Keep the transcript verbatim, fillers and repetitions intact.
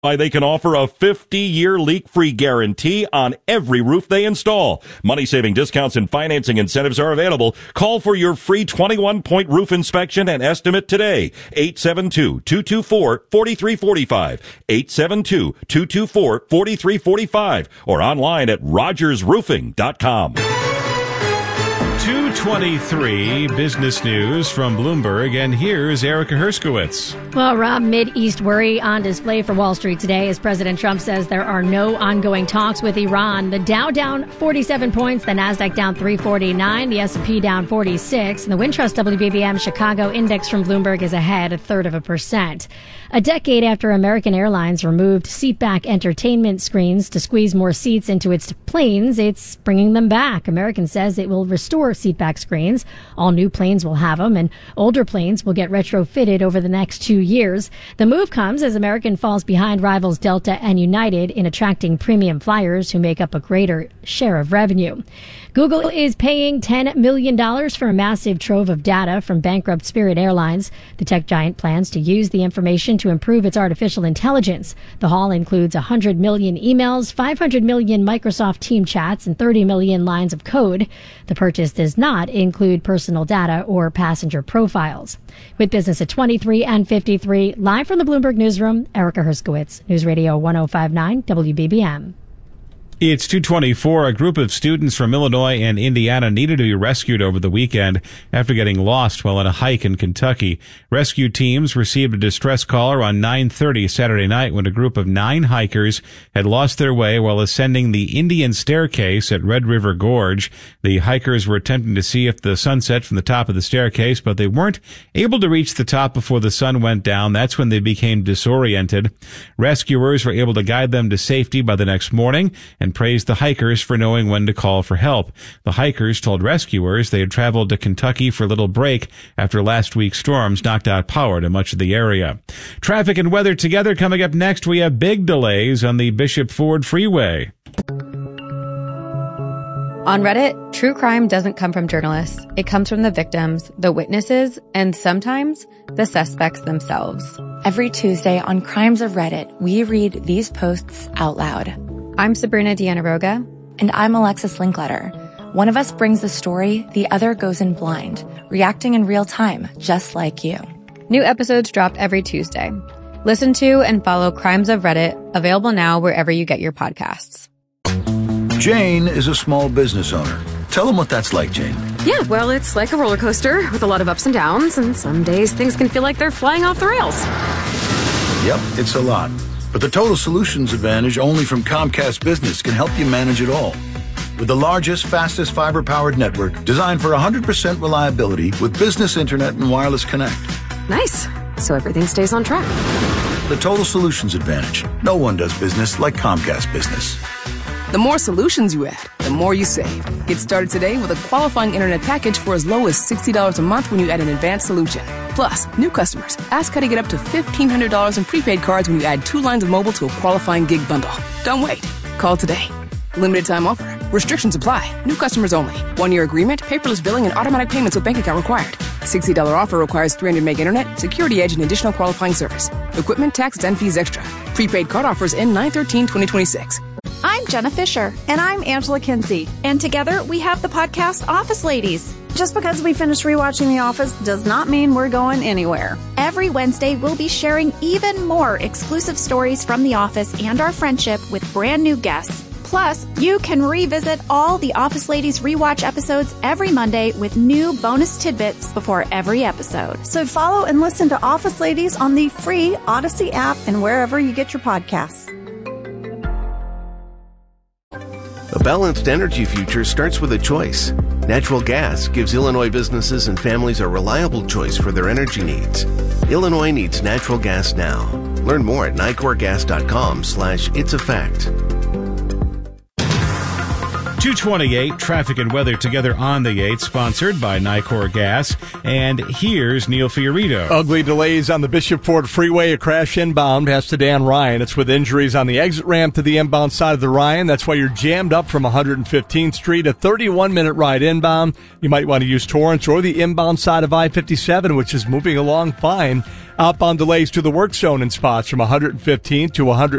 Why they can offer a fifty-year leak-free guarantee on every roof they install. Money-saving discounts and financing incentives are available. Call for your free twenty-one point roof inspection and estimate today. eight seven two, two two four, four three four five. eight seven two, two two four, four three four five. Or online at rogers roofing dot com. two twenty-three business news from Bloomberg, and here's Erica Herskowitz. Well, Rob, Mideast worry on display for Wall Street today as President Trump says there are no ongoing talks with Iran. The Dow down forty-seven points, the Nasdaq down three forty-nine, the S and P down forty-six, and the Wintrust W B B M Chicago index from Bloomberg is ahead a third of a percent. A decade after American Airlines removed seatback entertainment screens to squeeze more seats into its planes, it's bringing them back. American says it will restore seatback screens. All new planes will have them, and older planes will get retrofitted over the next two years. The move comes as American falls behind rivals Delta and United in attracting premium flyers who make up a greater share of revenue. Google is paying ten million dollars for a massive trove of data from bankrupt Spirit Airlines. The tech giant plans to use the information to improve its artificial intelligence. The haul includes one hundred million emails, five hundred million Microsoft Team chats, and thirty million lines of code. The purchase does not include personal data or passenger profiles. With business at twenty-three and fifty-three, live from the Bloomberg Newsroom, Erica Herskowitz, News Radio one oh five point nine W B B M. It's two twenty-four. A group of students from Illinois and Indiana needed to be rescued over the weekend after getting lost while on a hike in Kentucky. Rescue teams received a distress call around nine thirty Saturday night when a group of nine hikers had lost their way while ascending the Indian Staircase at Red River Gorge. The hikers were attempting to see if the sun set from the top of the staircase, but they weren't able to reach the top before the sun went down. That's when they became disoriented. Rescuers were able to guide them to safety by the next morning and praised the hikers for knowing when to call for help. The hikers told rescuers they had traveled to Kentucky for a little break after last week's storms knocked out power to much of the area. Traffic and weather together coming up next. We have big delays on the Bishop Ford Freeway. On Reddit, true crime doesn't come from journalists. It comes from the victims, the witnesses, and sometimes the suspects themselves. Every Tuesday on Crimes of Reddit, we read these posts out loud. I'm Sabrina Dianaroga. And I'm Alexis Linkletter. One of us brings the story, the other goes in blind, reacting in real time, just like you. New episodes drop every Tuesday. Listen to and follow Crimes of Reddit, available now wherever you get your podcasts. Jane is a small business owner. Tell them what that's like, Jane. Yeah, well, it's like a roller coaster with a lot of ups and downs, and some days things can feel like they're flying off the rails. Yep, it's a lot. But the Total Solutions Advantage only from Comcast Business can help you manage it all. With the largest, fastest fiber-powered network designed for one hundred percent reliability with business internet and wireless connect. Nice. So everything stays on track. The Total Solutions Advantage. No one does business like Comcast Business. The more solutions you add, the more you save. Get started today with a qualifying internet package for as low as sixty dollars a month when you add an advanced solution. Plus, new customers, ask how to get up to fifteen hundred dollars in prepaid cards when you add two lines of mobile to a qualifying gig bundle. Don't wait. Call today. Limited time offer. Restrictions apply. New customers only. One-year agreement, paperless billing, and automatic payments with bank account required. sixty dollars offer requires three hundred meg internet, security edge, and additional qualifying service. Equipment, tax, and fees extra. Prepaid card offers end nine thirteen twenty twenty-six. I'm Jenna Fisher. And I'm Angela Kinsey. And together we have the podcast Office Ladies. Just because we finished rewatching The Office does not mean we're going anywhere. Every Wednesday, we'll be sharing even more exclusive stories from The Office and our friendship with brand new guests. Plus, you can revisit all the Office Ladies rewatch episodes every Monday with new bonus tidbits before every episode. So follow and listen to Office Ladies on the free Odyssey app and wherever you get your podcasts. A balanced energy future starts with a choice. Natural gas gives Illinois businesses and families a reliable choice for their energy needs. Illinois needs natural gas now. Learn more at nicorgas.com slash it's a fact. two twenty-eight, traffic and weather together on the eight, sponsored by Nicor Gas. And here's Neil Fiorito. Ugly delays on the Bishop Ford Freeway, a crash inbound past to Dan Ryan. It's with injuries on the exit ramp to the inbound side of the Ryan. That's why you're jammed up from one hundred fifteenth Street. A thirty-one minute ride inbound. You might want to use Torrance or the inbound side of I fifty-seven, which is moving along fine. Outbound delays to the work zone in spots from one fifteenth to one